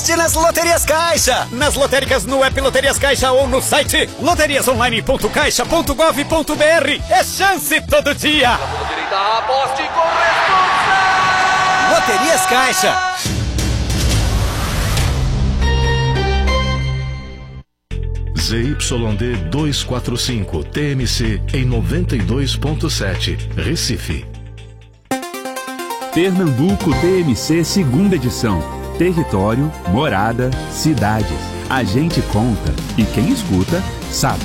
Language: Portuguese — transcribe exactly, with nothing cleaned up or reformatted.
aposte nas Loterias Caixa. Nas lotéricas, no app Loterias Caixa ou no site loterias online ponto caixa ponto gov ponto br. É chance todo dia. Aposte com responsa. Loterias Caixa. Z Y D duzentos e quarenta e cinco T M C em noventa e dois ponto sete, Recife. Pernambuco D M C segunda edição. Território, morada, cidades. A gente conta e quem escuta sabe.